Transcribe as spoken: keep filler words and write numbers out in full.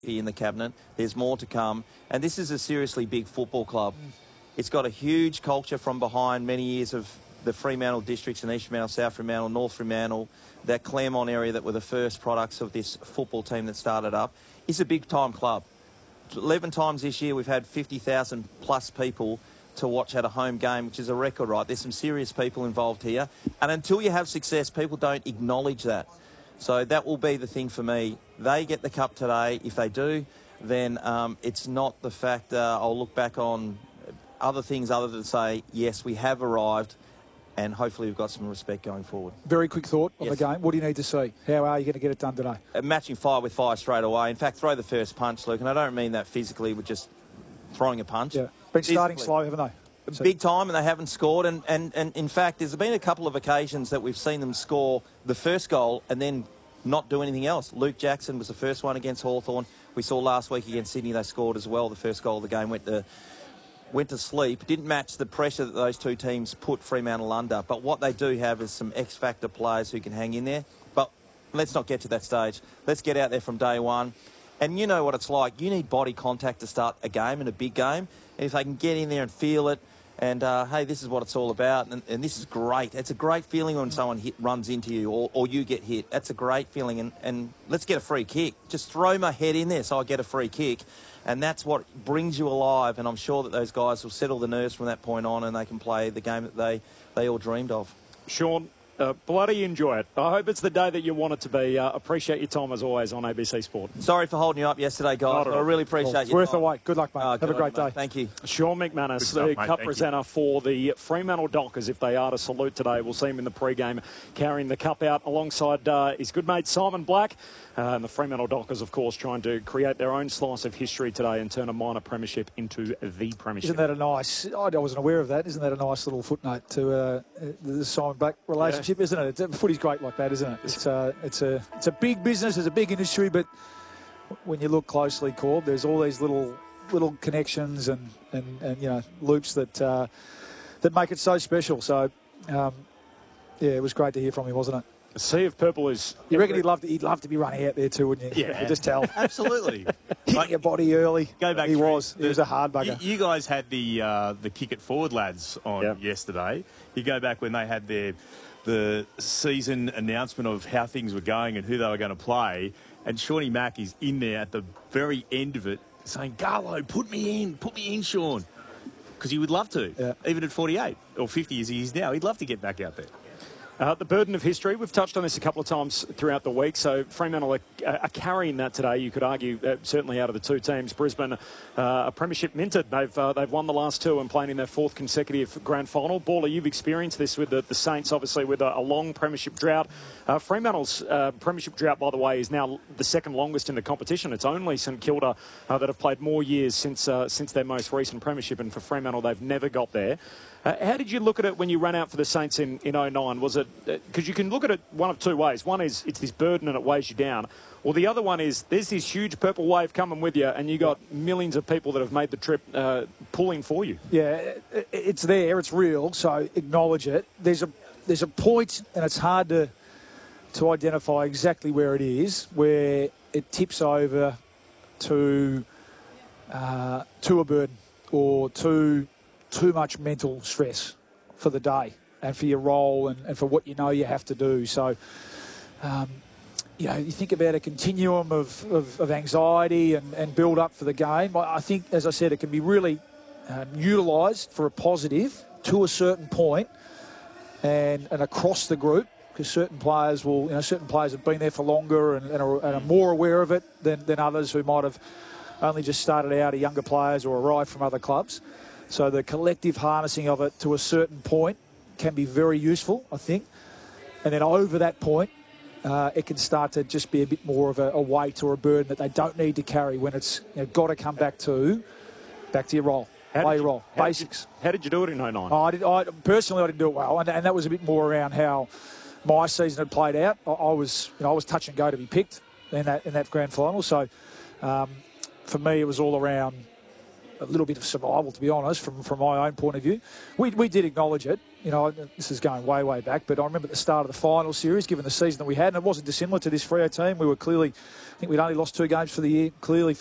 in the cabinet. There's more to come. And this is a seriously big football club. It's got a huge culture from behind many years of the Fremantle districts and East Fremantle, South Fremantle, North Fremantle, that Claremont area that were the first products of this football team that started up. It's a big-time club. eleven times this year we've had fifty thousand plus people to watch at a home game, which is a record, right? There's some serious people involved here. And until you have success, people don't acknowledge that. So that will be the thing for me. They get the cup today. If they do, then um, it's not the fact uh, I'll look back on other things other than say, yes, we have arrived, and hopefully we've got some respect going forward. Very quick thought on yes. the game. What do you need to see? How are you going to get it done today? Uh, matching fire with fire straight away. In fact, throw the first punch, Luke, and I don't mean that physically with just throwing a punch. Yeah, been starting physically. slow, haven't they? So. Big time, and they haven't scored. And, and, and in fact, there's been a couple of occasions that we've seen them score the first goal and then not do anything else. Luke Jackson was the first one against Hawthorn. We saw last week against Sydney they scored as well. The first goal of the game went to went to sleep. Didn't match the pressure that those two teams put Fremantle under. But what they do have is some X-factor players who can hang in there. But let's not get to that stage. Let's get out there from day one. And you know what it's like. You need body contact to start a game and a big game. And if they can get in there and feel it, and, uh, hey, this is what it's all about, and, and this is great. It's a great feeling when someone hit, runs into you or, or you get hit. That's a great feeling, and, and let's get a free kick. Just throw my head in there so I get a free kick, and that's what brings you alive, and I'm sure that those guys will settle the nerves from that point on and they can play the game that they, they all dreamed of. Sean, uh, bloody enjoy it. I hope it's the day that you want it to be. Uh, appreciate your time, as always, on A B C Sport. Sorry for holding you up yesterday, guys. I really appreciate well, it. It's worth the wait. Good luck, mate. Oh, Have a great day. Mate. Thank you. Sean McManus, stuff, the mate. cup Thank presenter you. for the Fremantle Dockers, if they are to salute today. We'll see him in the pre-game carrying the cup out alongside uh, his good mate Simon Black. Uh, and the Fremantle Dockers, of course, trying to create their own slice of history today and turn a minor premiership into the premiership. Isn't that a nice... I wasn't aware of that. Isn't that a nice little footnote to uh, the Simon Black relationship, yeah. isn't it? Footy's great like that, isn't it? It's, uh, it's, a, it's a big business, it's a big industry, but when you look closely, Corb, there's all these little little connections and, and, and you know, loops that, uh, that make it so special. So, um, yeah, it was great to hear from him, wasn't it? A sea of purple is... You reckon he'd love to, he'd love to be running out there too, wouldn't you? Yeah. You could just tell. Absolutely. Hitting your body early. Go back he through was. the, he was a hard bugger. You, you guys had the uh, the Kick It Forward lads on yep. yesterday. You go back when they had their the season announcement of how things were going and who they were going to play, and Shawnee Mack is in there at the very end of it saying, Garlo, put me in, put me in, Sean. Because he would love to, yeah. even at forty-eight or fifty as he is now. He'd love to get back out there. Uh, the burden of history, we've touched on this a couple of times throughout the week, so Fremantle are, are carrying that today, you could argue, uh, certainly out of the two teams. Brisbane, uh, a premiership minted. They've uh, they've won the last two and playing in their fourth consecutive grand final. Baller, you've experienced this with the, the Saints, obviously, with a, a long premiership drought. Uh, Fremantle's uh, premiership drought, by the way, is now the second longest in the competition. It's only St Kilda uh, that have played more years since, uh, since their most recent premiership, and for Fremantle, they've never got there. Uh, how did you look at it when you ran out for the Saints in, in oh nine? Was it, because uh, you can look at it one of two ways. One is it's this burden and it weighs you down. Or the other one is there's this huge purple wave coming with you and you got millions of people that have made the trip uh, pulling for you. Yeah, it's there, it's real, so acknowledge it. There's a there's a point, and it's hard to to identify exactly where it is, where it tips over to uh, to a burden or to too much mental stress for the day and for your role and, and for what you know you have to do. So, um, you know, you think about a continuum of, of, of anxiety and, and build up for the game. I think, as I said, it can be really um, utilised for a positive to a certain point and, and across the group, because certain players will, you know, certain players have been there for longer and, and, are, and are more aware of it than, than others who might have only just started out, or younger players or arrived from other clubs. So the collective harnessing of it to a certain point can be very useful, I think. And then over that point, uh, it can start to just be a bit more of a, a weight or a burden that they don't need to carry when it's, you know, got to come back to back to your role, how play you, your role, how basics. Did you, how did you do it in oh nine? Oh, I did, I, personally, I didn't do it well, and, and that was a bit more around how my season had played out. I, I was, you know, I was touch and go to be picked in that in that grand final. So um, for me, it was all around a little bit of survival, to be honest, from, from my own point of view. We, we did acknowledge it, you know, this is going way, way back, but I remember at the start of the final series, given the season that we had, and it wasn't dissimilar to this Freo team, we were clearly, I think we'd only lost two games for the year, clearly